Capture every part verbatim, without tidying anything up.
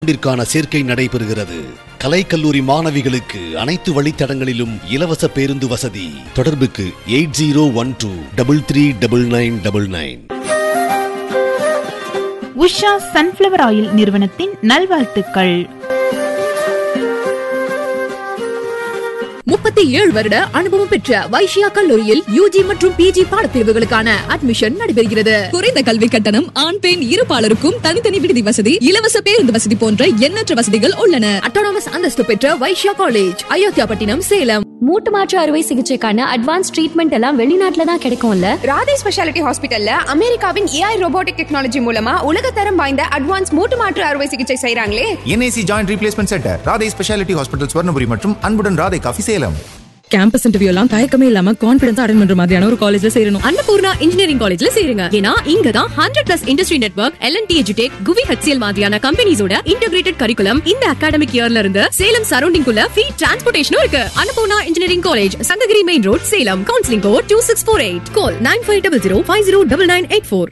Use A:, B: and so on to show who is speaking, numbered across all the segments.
A: ஆண்டிற்கான சேர்க்கை நடைபெறுகிறது. கலைக்கல்லூரி மாணவிகளுக்கு அனைத்து வழித்தடங்களிலும் இலவச பேருந்து வசதி. தொடர்புக்கு eight zero one two double three double nine double nine.
B: Usha sunflower oil நிறுவனத்தின் நல்வாழ்த்துக்கள்.
C: முப்பத்தி ஏழு வருட அனுபவம் பெற்ற வைஷ்யா கல்லூரியில் யூஜி மற்றும் பிஜி பாடப்பிரிவுகளுக்கான அட்மிஷன் நடைபெறுகிறது. குறைந்த கல்வி கட்டணம், ஆண் பெண் இருபாலருக்கும் தனித்தனி விடுதி வசதி, இலவச பேருந்து வசதி போன்ற எண்ணற்ற வசதிகள் உள்ளன. அட்டானமஸ் அந்தஸ்து பெற்ற வைஷ்யா காலேஜ், அயோத்தியாபட்டினம், சேலம்.
D: மூட்டு மாற்று அறுவை சிகிச்சைக்கான அட்வான்ஸ் ட்ரீட்மெண்ட் எல்லாம் வெளிநாட்டுல தான் கிடைக்கும்ல.
E: ராதே ஸ்பெஷாலிட்டி ஹாஸ்பிட்டல்ல அமெரிக்காவின் ஏஐ ரோபோட்டிக் டெக்னாலஜி மூலமா உலகத்தரம் வாய்ந்த அட்வான்ஸ் மூட்டு மாற்று அறுவை சிகிச்சை செய்றாங்களே.
F: NIC joint replacement centre, Radhe speciality hospital, Swarnapuri மற்றும் அன்புடன் Radhe coffee, Salem.
C: Campus interview எல்லாம் தயக்கமே இல்லாம கான்பிடன்ஸா அட்டெண்ட் பண்ற மாதிரியான ஒரு காலேஜ்ல சேரணும். அன்னபூர்ணா இன்ஜினியரிங் காலேஜ்ல சேருங்க. ஏன்னா இங்க தான் hundred plus industry network, L&T எஜுடெக், குவி ஹெச்சிஎல் மாதிரியான கம்பெனிஸோட இன்டகிரேட்டட் கரிக்குலம் இந்த அகாடமிக் இயர்ல இருந்து சேலம் சரௌண்டிங் குள்ள ஃப்ரீ டிரான்ஸ்போர்டேஷனும் இருக்கு. Annapurna engineering college, Sankagiri main road, Salem. Counselling code two six four eight. Call nine five double zero five zero double nine eight four.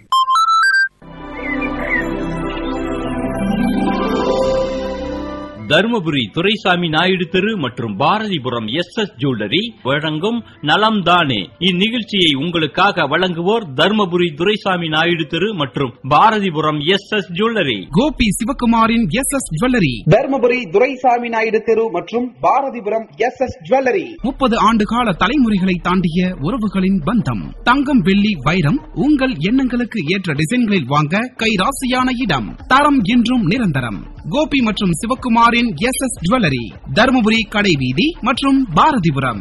G: Dharmapuri Duraisamy Naidu தெரு மற்றும் Bharathipuram S S jewellery வழங்கும் நலம் தானே. இந்நிகழ்ச்சியை உங்களுக்காக வழங்குவோர் தருமபுரி துரைசாமி நாயுடு தெரு மற்றும் Bharathipuram S S jewellery.
H: Gopi சிவகுமாரின் S S jewellery, Dharmapuri Duraisamy Naidu தெரு மற்றும் பாரதிபுரம் எஸ் எஸ் ஜுவல்லரி. முப்பது ஆண்டு கால தலைமுறைகளை தாண்டிய உறவுகளின் பந்தம். தங்கம், வெள்ளி, வைரம் உங்கள் எண்ணங்களுக்கு ஏற்ற டிசைன்களில் வாங்க கைராசியான இடம். தரம் என்றும் நிரந்தரம். கோபி மற்றும் சிவகுமாரின் எஸ் எஸ் ஜுவல்லரி, தருமபுரி கடைவீதி மற்றும் பாரதிபுரம்.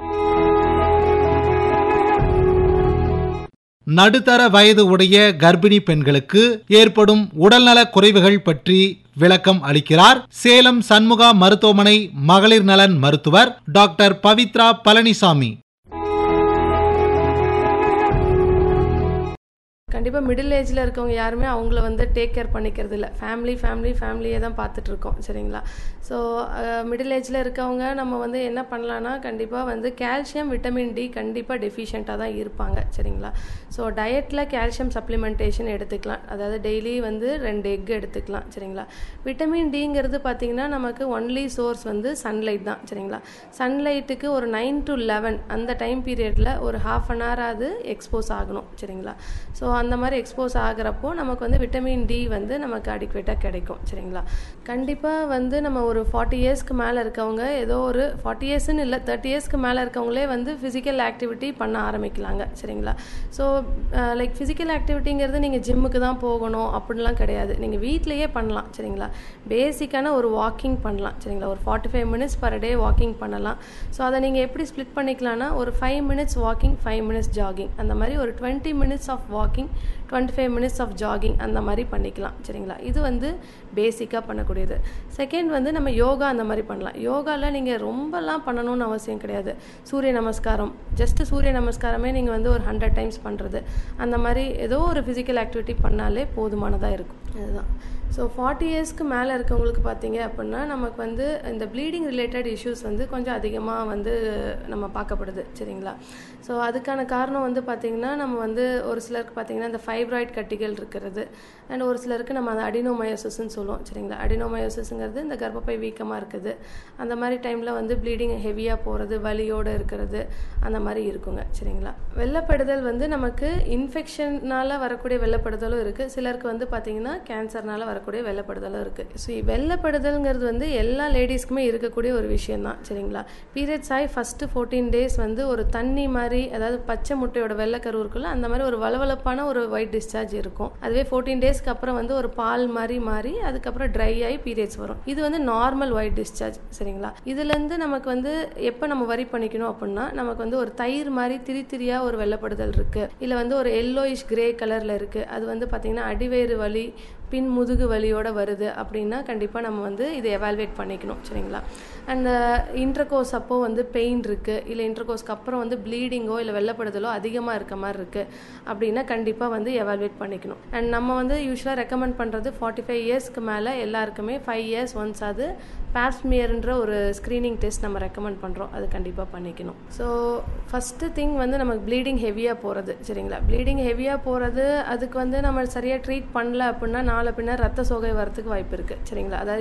I: நடுத்தர வயது உடைய கர்ப்பிணி பெண்களுக்கு ஏற்படும் உடல்நல குறைவுகள் பற்றி விளக்கம் அளிக்கிறார் சேலம் சண்முகா மருத்துவமனை மகளிர் நலன் மருத்துவர் டாக்டர் பவித்ரா பழனிசாமி.
J: கண்டிப்பாக மிடில் ஏஜில் இருக்கவங்க யாருமே அவங்கள வந்து டேக் கேர் பண்ணிக்கிறது இல்லை. ஃபேமிலி ஃபேமிலி ஃபேமிலியே தான் பார்த்துட்ருக்கோம், சரிங்களா. ஸோ மிடில் ஏஜில் இருக்கவங்க நம்ம வந்து என்ன பண்ணலான்னா, கண்டிப்பாக வந்து கால்சியம், விட்டமின் டி கண்டிப்பாக டெஃபிஷியண்ட்டாக தான் இருப்பாங்க, சரிங்களா. ஸோ டயட்டில் கால்சியம் சப்ளிமெண்டேஷன் எடுத்துக்கலாம். அதாவது டெய்லி வந்து ரெண்டு எக் எடுத்துக்கலாம், சரிங்களா. விட்டமின் டிங்கிறது பார்த்திங்கன்னா நமக்கு ஒன்லி சோர்ஸ் வந்து சன்லைட் தான், சரிங்களா. சன்லைட்டுக்கு ஒரு நைன் டு லெவன் அந்த டைம் பீரியடில் ஒரு ஹாஃப் அன் ஹவர் அது எக்ஸ்போஸ் ஆகணும், சரிங்களா. ஸோ அந்த மாதிரி எக்ஸ்போஸ் ஆகிறப்போ நமக்கு வந்து விட்டமின் டி வந்து நமக்கு அடிக்குவேட்டாக கிடைக்கும், சரிங்களா. கண்டிப்பாக வந்து நம்ம ஒரு ஃபார்ட்டி இயர்ஸ்க்கு மேலே இருக்கவங்க, ஏதோ ஒரு ஃபார்ட்டி இயர்ஸ்ன்னு இல்லை, தேர்ட்டி இயர்ஸ்க்கு மேலே இருக்கவங்களே வந்து ஃபிசிக்கல் ஆக்டிவிட்டி பண்ண ஆரம்பிக்கலாங்க, சரிங்களா. ஸோ லைக் ஃபிசிக்கல் ஆக்டிவிட்டிங்கிறது நீங்கள் ஜிம்முக்கு தான் போகணும் அப்படின்லாம் கிடையாது. நீங்கள் வீட்டிலையே பண்ணலாம், சரிங்களா. பேசிக்கான ஒரு வாக்கிங் பண்ணலாம், சரிங்களா. ஒரு forty five minutes per day walking பண்ணலாம். ஸோ அதை நீங்கள் எப்படி ஸ்ப்ளிட் பண்ணிக்கலாம்னா, ஒரு five minutes walking, five minutes jogging, அந்த மாதிரி ஒரு twenty minutes of walking, twenty five minutes of jogging அந்த மாதிரி பண்ணிக்கலாம், சரிங்களா. இது வந்து பேசிக்காக பண்ணக்கூடியது. செகண்ட் வந்து நம்ம யோகா அந்த மாதிரி பண்ணலாம். யோகாவில் நீங்கள் ரொம்பலாம் பண்ணணும்னு அவசியம் கிடையாது. சூரிய நமஸ்காரம், ஜஸ்ட்டு சூரிய நமஸ்காரமே நீங்கள் வந்து ஒரு ஹண்ட்ரட் டைம்ஸ் பண்ணுறது, அந்த மாதிரி ஏதோ ஒரு ஃபிசிக்கல் ஆக்டிவிட்டி பண்ணாலே போதுமானதாக இருக்கும். அதுதான். ஸோ ஃபார்ட்டி இயர்ஸ்க்கு மேலே இருக்கவங்களுக்கு பார்த்தீங்க அப்படின்னா நமக்கு வந்து இந்த ப்ளீடிங் ரிலேட்டட் இஷ்யூஸ் வந்து கொஞ்சம் அதிகமாக வந்து நம்ம பார்க்கப்படுது, சரிங்களா. ஸோ அதுக்கான காரணம் வந்து பார்த்திங்கன்னா நம்ம வந்து ஒரு சிலருக்கு பார்த்திங்கன்னா இந்த ஃபைப்ராய்ட் கட்டிகள் இருக்கிறது, அண்ட் ஒரு சிலருக்கு நம்ம அந்த அடினோமயோசிஸ்ன்னு சொல்லுவோம், சரிங்களா. அடினோமயோசிஸ்ங்கிறது இந்த கர்ப்பப்பை வீக்கமாக இருக்குது, அந்த மாதிரி டைமில் வந்து ப்ளீடிங் ஹெவியாக போகிறது, வலியோடு இருக்கிறது, அந்த மாதிரி இருக்குங்க, சரிங்களா. வெள்ளப்படுதல் வந்து நமக்கு இன்ஃபெக்ஷனால் வரக்கூடிய வெள்ளப்படுதலும் இருக்குது. சிலருக்கு வந்து பார்த்திங்கன்னா கேன்சர்னால வரக்கூடிய வெள்ளப்படுதலும் இருக்குது. ஸோ வெள்ளப்படுதல்ங்கிறது வந்து எல்லா லேடிஸ்க்குமே இருக்கக்கூடிய ஒரு விஷயம் தான், சரிங்களா. பீரியட்ஸ் ஆகி ஃபஸ்ட்டு ஃபோர்டீன் டேஸ் வந்து ஒரு தண்ணி மாதிரி, அதாவது பச்சை முட்டையோட வெள்ளைக்கரு இருக்குல்ல, அந்த மாதிரி ஒரு வளவளப்பான ஒரு ஒயிட் டிஸ்சார்ஜ் இருக்கும். அதுவே ஃபோர்டீன் டேஸ்க்கு அப்புறம் வந்து ஒரு பால் மாதிரி மாறி அதுக்கப்புறம் ட்ரை ஆகி பீரியட்ஸ் வரும். இது வந்து நார்மல் ஒயிட் டிஸ்சார்ஜ், சரிங்களா. இதுலேருந்து நமக்கு வந்து எப்போ நம்ம வரி பண்ணிக்கணும் அப்படின்னா, நமக்கு வந்து ஒரு தயிர் மாதிரி திரி திரியாக ஒரு வெள்ளப்படுதல் இருக்குது, இல்லை வந்து ஒரு எல்லோயிஷ் கிரே கலரில் இருக்குது, அது வந்து பார்த்திங்கன்னா அடிவேறு வலி, பின் முதுகு வலியோட வருது அப்படின்னா கண்டிப்பாக நம்ம வந்து இதை எவால்வேட் பண்ணிக்கணும், சரிங்களா. அண்ட் இன்டர்கோர்ஸ் அப்போ வந்து பெயின் இருக்குது, இல்லை இன்டர்கோர்ஸ்க்கு அப்புறம் வந்து ப்ளீடிங்கோ இல்லை வெள்ளப்படுதலோ அதிகமாக இருக்க மாதிரி இருக்குது அப்படின்னா கண்டிப்பாக வந்து எவால்வேட் பண்ணிக்கணும். அண்ட் நம்ம வந்து யூஸ்வலாக ரெக்கமெண்ட் பண்ணுறது ஃபார்ட்டி ஃபைவ் இயர்ஸ்க்கு மேலே எல்லாருக்குமே ஃபைவ் இயர்ஸ் ஒன்ஸ் அது பேப்ஸ்மியர்ன்ற ஒரு ஸ்க்ரீனிங் டெஸ்ட் நம்ம ரெக்கமெண்ட் பண்ணுறோம், அது கண்டிப்பாக பண்ணிக்கணும். ஸோ ஃபஸ்ட்டு திங் வந்து நமக்கு ப்ளீடிங் ஹெவியாக போகிறது, சரிங்களா. ப்ளீடிங் ஹெவியாக போகிறது அதுக்கு வந்து நம்ம சரியாக ட்ரீட் பண்ணல அப்படின்னா நாளை பின்ன ரத்த சோகை வரத்துக்கு வாய்ப்பு இருக்குது, சரிங்களா. அதாவது